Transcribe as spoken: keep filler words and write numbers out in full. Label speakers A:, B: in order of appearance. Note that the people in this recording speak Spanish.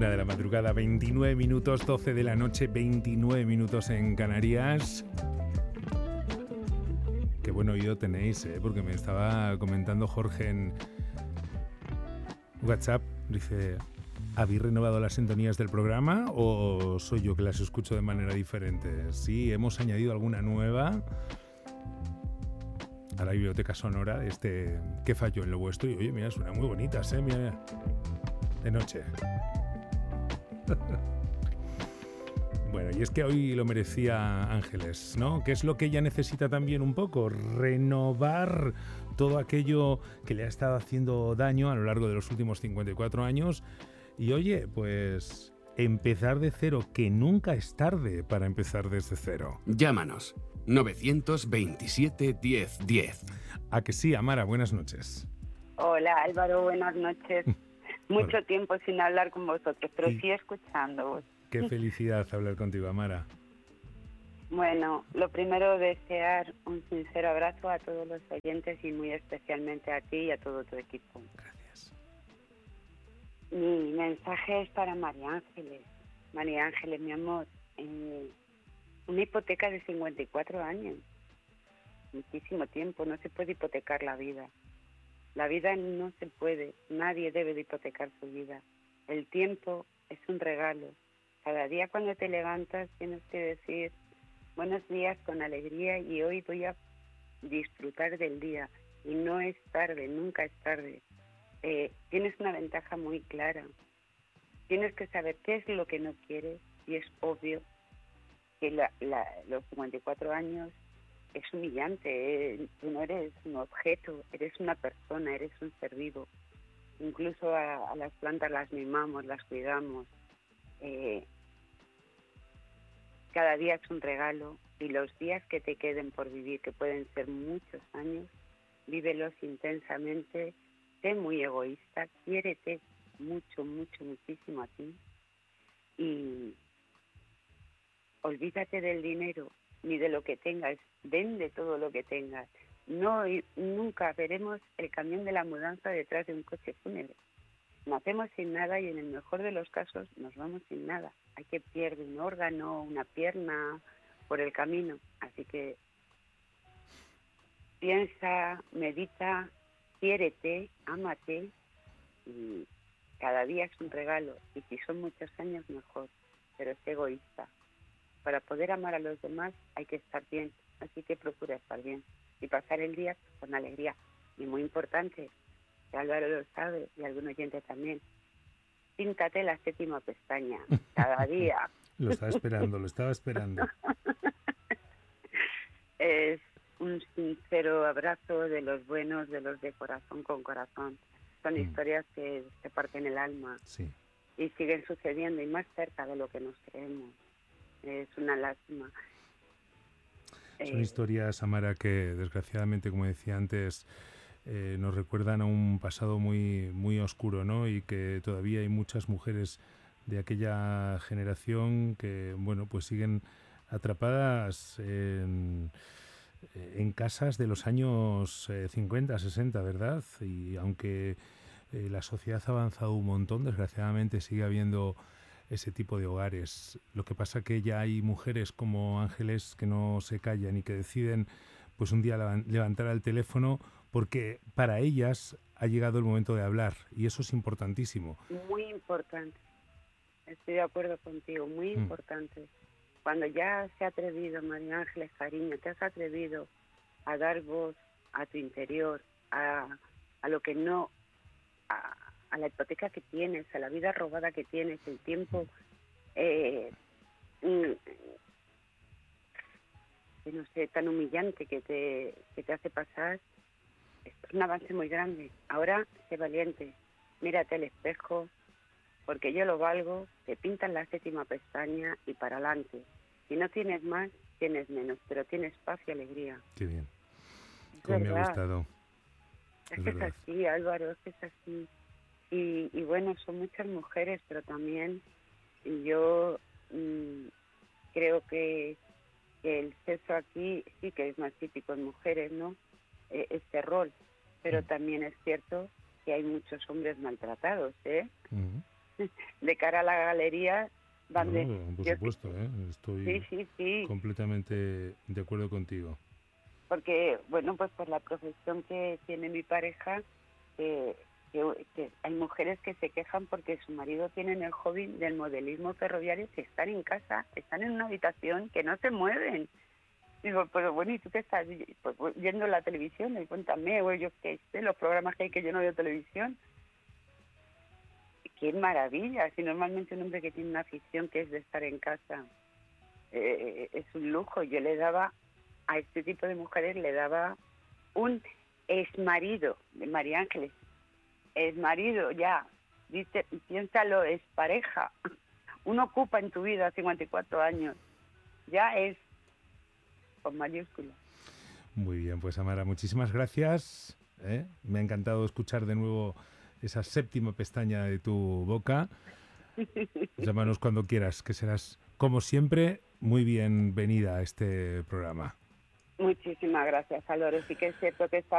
A: Una de la madrugada, veintinueve minutos, doce de la noche, veintinueve minutos en Canarias. Qué buen oído tenéis, ¿eh? Porque me estaba comentando Jorge en WhatsApp. Dice, ¿habéis renovado las sintonías del programa o soy yo que las escucho de manera diferente? Sí, hemos añadido alguna nueva a la biblioteca sonora de este ¿Qué falló en lo vuestro? Y oye, mira, suenan muy bonitas, ¿eh? Mira, mira. De noche. Bueno, y es que hoy lo merecía Ángeles, ¿no? ¿Qué es lo que ella necesita también un poco? Renovar todo aquello que le ha estado haciendo daño a lo largo de los últimos cincuenta y cuatro años. Y oye, pues empezar de cero, que nunca es tarde para empezar desde cero.
B: Llámanos. novecientos veintisiete diez diez.
A: ¿A que sí, Amara? Buenas noches.
C: Hola Álvaro, buenas noches. Mucho
A: Hola.
C: tiempo sin hablar con vosotros, pero
A: Y-
C: sí escuchándoos.
A: Qué felicidad hablar contigo, Amara.
C: Bueno, lo primero, desear un sincero abrazo a todos los oyentes y muy especialmente a ti y a todo tu equipo.
A: Gracias.
C: Mi mensaje es para María Ángeles. María Ángeles, mi amor, eh, una hipoteca de cincuenta y cuatro años. Muchísimo tiempo, no se puede hipotecar la vida. La vida no se puede, nadie debe de hipotecar su vida. El tiempo es un regalo. Cada día cuando te levantas tienes que decir buenos días con alegría y hoy voy a disfrutar del día. Y no es tarde, nunca es tarde. Eh, tienes una ventaja muy clara. Tienes que saber qué es lo que no quieres y es obvio que la, la, los cincuenta y cuatro años es humillante. Eh, tú no eres un objeto, eres una persona, eres un ser vivo. Incluso a, a las plantas las mimamos, las cuidamos. Eh, cada día es un regalo y los días que te queden por vivir, que pueden ser muchos años, vívelos intensamente, sé muy egoísta, quiérete mucho, mucho, muchísimo a ti y olvídate del dinero ni de lo que tengas, vende todo lo que tengas. No, nunca veremos el camión de la mudanza detrás de un coche fúnebre. Nacemos sin nada y en el mejor de los casos nos vamos sin nada. Hay que perder un órgano, una pierna por el camino. Así que piensa, medita, quiérete, ámate y cada día es un regalo. Y si son muchos años, mejor. Pero es egoísta. Para poder amar a los demás hay que estar bien. Así que procura estar bien y pasar el día con alegría. Y muy importante, que Álvaro lo sabe y algún oyente también, píntate la séptima pestaña cada día.
A: Lo estaba esperando, lo estaba esperando.
C: Es un sincero abrazo de los buenos, de los de corazón con corazón. Son
A: Mm.
C: historias que te parten el alma
A: Sí.
C: y siguen sucediendo y más cerca de lo que nos creemos. Es una lástima.
A: Son
C: Eh,
A: historias, Amara, que desgraciadamente, como decía antes, eh, nos recuerdan a un pasado muy, muy oscuro, ¿no? Y que todavía hay muchas mujeres de aquella generación que, bueno, pues siguen atrapadas en, en casas de los años eh, cincuenta, sesenta, ¿verdad? Y aunque eh, la sociedad ha avanzado un montón, desgraciadamente sigue habiendo ese tipo de hogares. Lo que pasa que ya hay mujeres como Ángeles que no se callan y que deciden pues un día levan- levantar el teléfono porque para ellas ha llegado el momento de hablar y eso es importantísimo.
C: muy importante. Estoy de acuerdo contigo, muy
A: Mm.
C: importante. Cuando ya se ha atrevido, María Ángeles, cariño, te has atrevido a dar voz a tu interior, a, a lo que no, a, a la hipoteca que tienes, a la vida robada que tienes, el tiempo, eh, mm, que no sé, tan humillante que te, que te hace pasar, es un avance muy grande. Ahora, sé valiente, mírate al espejo, porque yo lo valgo, te pintan la séptima pestaña y para adelante. Si no tienes más, tienes menos, pero tienes paz y alegría.
A: Qué bien.
C: Es
A: Cómo me ha
C: verdad,
A: gustado.
C: es
A: Es
C: que es
A: verdad.
C: así, Álvaro, es que es así. Y, y bueno, son muchas mujeres, pero también yo mm, creo que, que el sexo aquí sí que es más típico en mujeres, ¿no? Eh, este rol, pero
A: Mm.
C: también es cierto que hay muchos hombres maltratados, ¿eh?
A: Mm.
C: de cara a la galería van
A: No,
C: de...
A: por
C: yo-
A: supuesto, ¿eh? Estoy
C: Sí, sí, sí,
A: completamente de acuerdo contigo.
C: porque, bueno, pues por la profesión que tiene mi pareja, eh, que, que hay mujeres que se quejan porque su marido tiene el hobby del modelismo ferroviario, que están en casa, están en una habitación, que no se mueven. Digo, pero bueno, ¿y tú qué estás? Y, pues, pues, viendo la televisión, y cuéntame, o yo qué sé, los programas que hay que yo no veo televisión. ¡Qué maravilla! Si normalmente un hombre que tiene una afición que es de estar en casa, eh, es un lujo. Yo le daba, a este tipo de mujeres le daba un exmarido de María Ángeles. Exmarido, ya, dice, piénsalo, es pareja. Uno ocupa en tu vida cincuenta y cuatro años. Ya es con mayúsculas.
A: Muy bien, pues Amara, muchísimas gracias. ¿eh? Me ha encantado escuchar de nuevo esa séptima pestaña de tu boca. Llámanos cuando quieras, que serás, como siempre, muy bienvenida a este programa.
C: Muchísimas gracias, Álvaro. Sí que es cierto que está